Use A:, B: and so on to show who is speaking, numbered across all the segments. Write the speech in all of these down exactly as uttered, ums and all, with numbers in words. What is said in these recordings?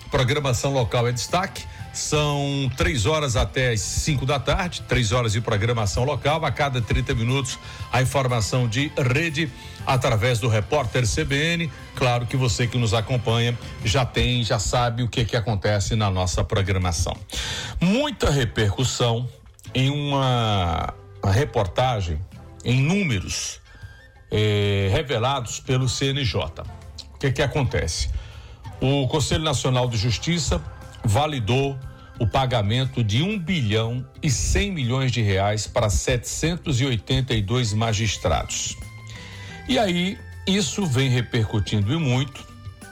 A: Programação local é destaque. São três horas até as cinco da tarde, três horas de programação local. A cada trinta minutos, a informação de rede através do repórter C B N. Claro que você que nos acompanha já tem, já sabe o que que acontece na nossa programação. Muita repercussão em uma reportagem, em números eh, revelados pelo C N J. O que que acontece? O Conselho Nacional de Justiça validou o pagamento de um bilhão e cem milhões de reais para setecentos e oitenta e dois magistrados. E aí, isso vem repercutindo e muito,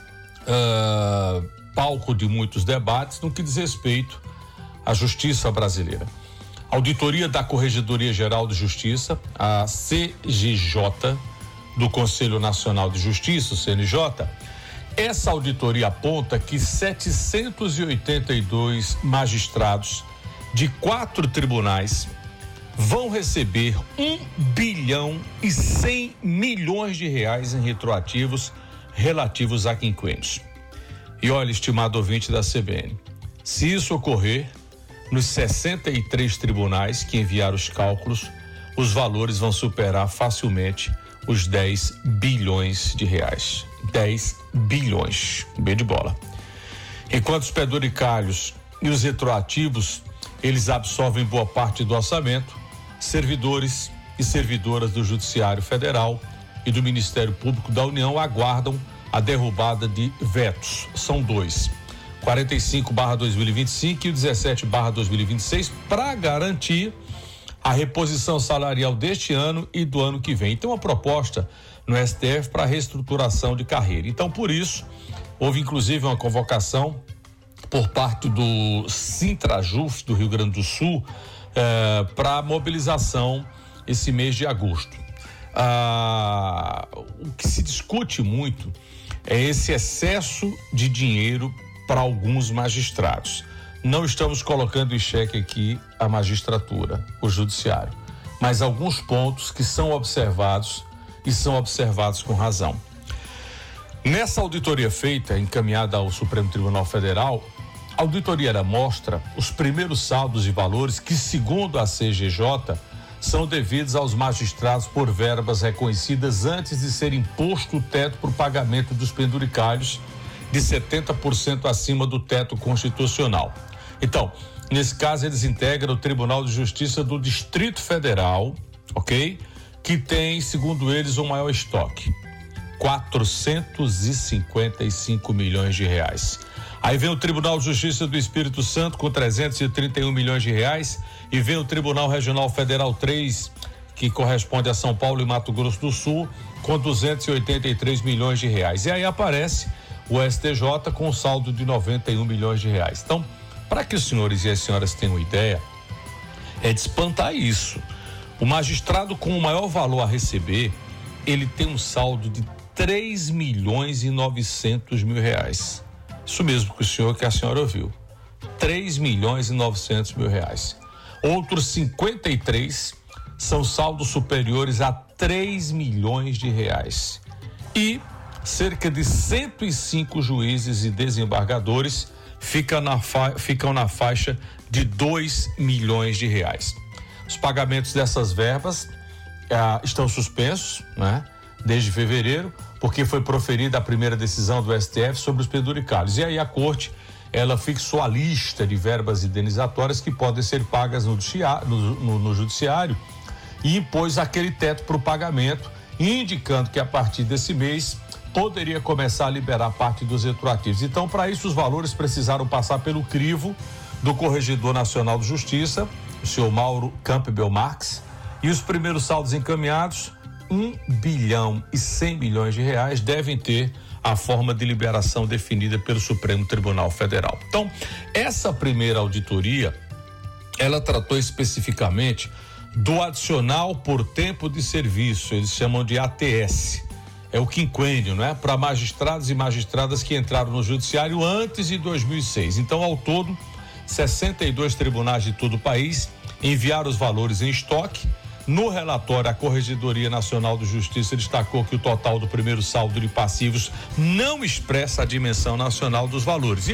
A: uh, palco de muitos debates no que diz respeito à justiça brasileira. A auditoria da Corregedoria Geral de Justiça, a C G J, do Conselho Nacional de Justiça, o C N J, essa auditoria aponta que setecentos e oitenta e dois magistrados de quatro tribunais vão receber um bilhão e cem milhões de reais em retroativos relativos a quinquênios. E olha, estimado ouvinte da C B N, se isso ocorrer, nos sessenta e três tribunais que enviaram os cálculos, os valores vão superar facilmente os dez bilhões de reais. dez bilhões, B de bola. Enquanto os penduricalhos e os retroativos, eles absorvem boa parte do orçamento, servidores e servidoras do Judiciário Federal e do Ministério Público da União aguardam a derrubada de vetos. São dois, quarenta e cinco barra dois mil e vinte e cinco e o dezessete barra dois mil e vinte e seis, para garantir a reposição salarial deste ano e do ano que vem. Tem uma proposta no S T F para reestruturação de carreira. Então, por isso, houve inclusive uma convocação por parte do Sintrajuf do Rio Grande do Sul eh, para mobilização esse mês de agosto. Ah, o que se discute muito é esse excesso de dinheiro para alguns magistrados. Não estamos colocando em xeque aqui a magistratura, o judiciário, mas alguns pontos que são observados e são observados com razão. Nessa auditoria feita, encaminhada ao Supremo Tribunal Federal, a auditoria mostra os primeiros saldos e valores que, segundo a C G J, são devidos aos magistrados por verbas reconhecidas antes de ser imposto o teto para o pagamento dos penduricalhos de setenta por cento acima do teto constitucional. Então, nesse caso, eles integram o Tribunal de Justiça do Distrito Federal, ok? Que tem, segundo eles, o maior estoque, quatrocentos e cinquenta e cinco milhões de reais. Aí vem o Tribunal de Justiça do Espírito Santo com trezentos e trinta e um milhões de reais e vem o Tribunal Regional Federal três, que corresponde a São Paulo e Mato Grosso do Sul, com duzentos e oitenta e três milhões de reais. E aí aparece o S T J com saldo de noventa e um milhões de reais. Então, para que os senhores e as senhoras tenham ideia, é de espantar isso. O magistrado com o maior valor a receber, ele tem um saldo de três milhões e novecentos mil reais. Isso mesmo que o senhor, que a senhora ouviu. três milhões e novecentos mil reais. Outros cinquenta e três são saldos superiores a três milhões de reais. E cerca de cento e cinco juízes e desembargadores ficam na, fa- ficam na faixa de dois milhões de reais. Os pagamentos dessas verbas ah, estão suspensos, né? Desde fevereiro, porque foi proferida a primeira decisão do S T F sobre os penduricalhos. E aí a corte, ela fixou a lista de verbas indenizatórias que podem ser pagas no, no, no, no judiciário e impôs aquele teto para o pagamento, indicando que a partir desse mês poderia começar a liberar parte dos retroativos. Então, para isso, os valores precisaram passar pelo crivo do Corregedor Nacional de Justiça, o senhor Mauro Campbell Marques, e os primeiros saldos encaminhados, um bilhão e cem milhões de reais, devem ter a forma de liberação definida pelo Supremo Tribunal Federal. Então, essa primeira auditoria, ela tratou especificamente do adicional por tempo de serviço, eles chamam de A T S. É o quinquênio, não é? Para magistrados e magistradas que entraram no judiciário antes de dois mil e seis. Então, ao todo, sessenta e dois tribunais de todo o país enviaram os valores em estoque. No relatório, a Corregedoria Nacional de Justiça destacou que o total do primeiro saldo de passivos não expressa a dimensão nacional dos valores.